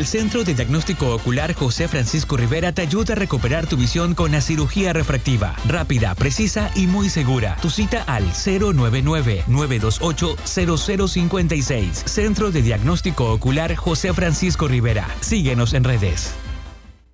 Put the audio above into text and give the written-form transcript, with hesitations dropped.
El Centro de Diagnóstico Ocular José Francisco Rivera te ayuda a recuperar tu visión con la cirugía refractiva. Rápida, precisa y muy segura. Tu cita al 099-928-0056. Centro de Diagnóstico Ocular José Francisco Rivera. Síguenos en redes.